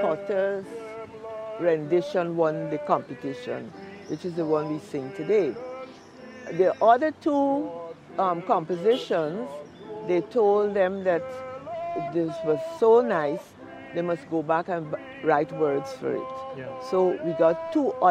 daughter's rendition won the competition, which is the one we sing today. The other two compositions, they told them that this was so nice, they must go back and write words for it. Yeah. So we got two